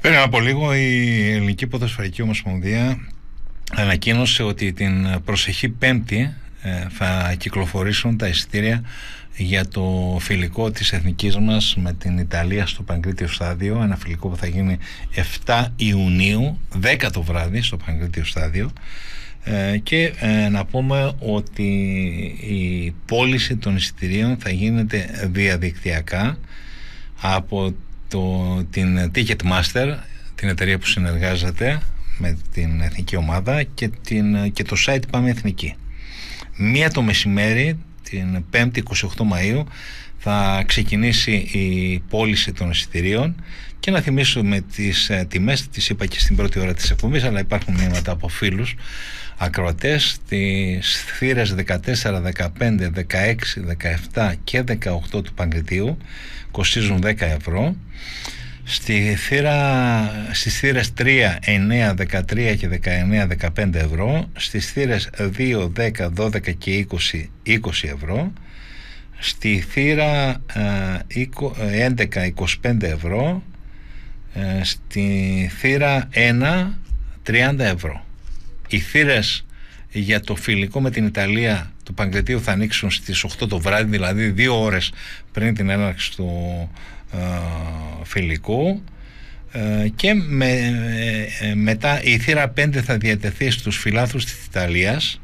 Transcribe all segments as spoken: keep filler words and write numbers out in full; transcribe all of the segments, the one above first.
Πριν από λίγο η Ελληνική Ποδοσφαιρική Ομοσπονδία ανακοίνωσε ότι την προσεχή Πέμπτη ε, θα κυκλοφορήσουν τα εισιτήρια για το φιλικό της εθνικής μας με την Ιταλία στο Παγκρίτιο Στάδιο, ένα φιλικό που θα γίνει εφτά Ιουνίου, δέκα το βράδυ στο Παγκρίτιο Στάδιο. Ε, και ε, να πούμε ότι η πώληση των εισιτηρίων θα γίνεται διαδικτυακά από το, την Ticketmaster, την εταιρεία που συνεργάζεται με την εθνική ομάδα, και, την, και το site Πάμε Εθνική. Μία το μεσημέρι, την πέμπτη εικοστή όγδοη Μαΐου, θα ξεκινήσει η πώληση των εισιτηρίων. Και να θυμίσουμε τις ε, τιμές, τις είπα και στην πρώτη ώρα της εκπομπής, αλλά υπάρχουν μηνύματα από φίλους ακροατές. Τις θύρες δεκατέσσερα, δεκαπέντε, δεκαέξι, δεκαεπτά και δεκαοκτώ του Παγκριτίου κοστίζουν δέκα ευρώ. Στη θύρα, στις θύρες τρία, εννέα, δεκατρία και δεκαεννέα, δεκαπέντε ευρώ. Στις θύρες δύο, δέκα, δώδεκα και είκοσι, είκοσι ευρώ. Στη θύρα έντεκα, είκοσι πέντε ευρώ. Στη θύρα ένα, τριάντα ευρώ. Οι θύρες για το φιλικό με την Ιταλία του Παγκριτίου θα ανοίξουν στις οκτώ το βράδυ, δηλαδή δύο ώρες πριν την έναρξη του ε, φιλικού, ε, και με, ε, μετά η θύρα πέντε θα διατεθεί στους φιλάθλους της Ιταλίας.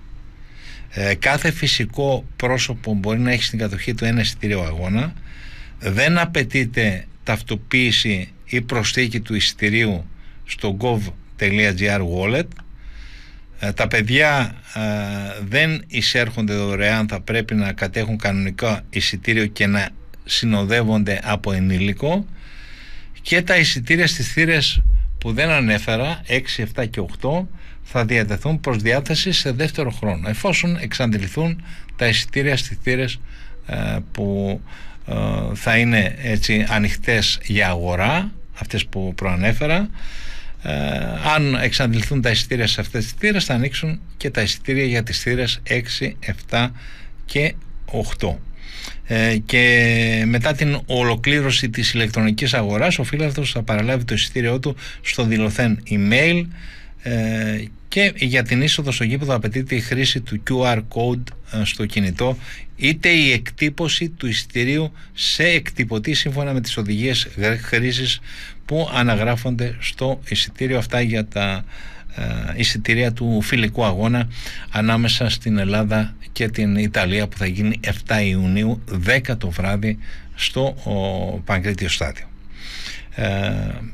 Ε, κάθε φυσικό πρόσωπο μπορεί να έχει στην κατοχή του ένα εισιτήριο αγώνα. Δεν απαιτείται ταυτοποίηση ή προσθήκη του εισιτηρίου στο gov.gr wallet. Ε, τα παιδιά ε, δεν εισέρχονται δωρεάν, θα πρέπει να κατέχουν κανονικά εισιτήριο και να συνοδεύονται από ενήλικο. Και τα εισιτήρια στις θύρες που δεν ανέφερα, έξι, επτά και οκτώ, θα διατεθούν προς διάθεση σε δεύτερο χρόνο, εφόσον εξαντληθούν τα εισιτήρια στις θύρες ε, που ε, θα είναι έτσι ανοιχτές για αγορά, αυτές που προανέφερα. Ε, αν εξαντληθούν τα εισιτήρια σε αυτές τις θύρες, θα ανοίξουν και τα εισιτήρια για τις θύρες έξι, επτά και οκτώ. Ε, και μετά την ολοκλήρωση της ηλεκτρονικής αγοράς, ο φίλαθλος θα παραλάβει το εισιτήριό του στο δηλωθέν email, ε, και για την είσοδο στο γήπεδο απαιτείται η χρήση του κιου αρ code στο κινητό, είτε η εκτύπωση του εισιτηρίου σε εκτυπωτή σύμφωνα με τις οδηγίες χρήσης που αναγράφονται στο εισιτήριο. Αυτά για τα ε, εισιτήρια του φιλικού αγώνα ανάμεσα στην Ελλάδα και την Ιταλία, που θα γίνει εφτά Ιουνίου, δέκα το βράδυ στο ο, Παγκρίτιο Στάδιο. Ε,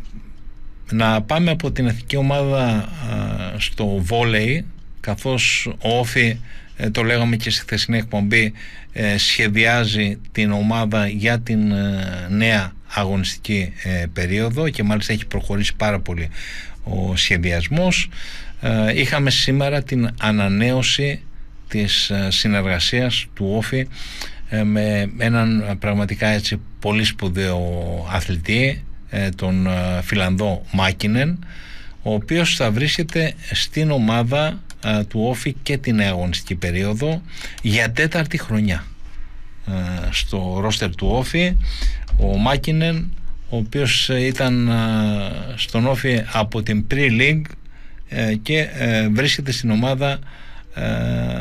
να πάμε από την εθνική ομάδα α, στο βόλεϊ, καθώς ο Όφη, ε, το λέγαμε και στη χθεσινή εκπομπή, ε, σχεδιάζει την ομάδα για την ε, νέα αγωνιστική ε, περίοδο, και μάλιστα έχει προχωρήσει πάρα πολύ ο σχεδιασμός. Ε, είχαμε σήμερα την ανανέωση της ε, συνεργασίας του Όφη ε, με έναν πραγματικά έτσι πολύ σπουδαίο αθλητή, τον Φιλανδό Μάκινεν, ο οποίος θα βρίσκεται στην ομάδα α, του Όφη και την νέα αγωνιστική περίοδο για τέταρτη χρονιά α, στο ρόστερ του Όφη. Ο Μάκινεν, ο οποίος ήταν α, στον Όφη από την Pre-League, ε, και ε, βρίσκεται στην ομάδα ε,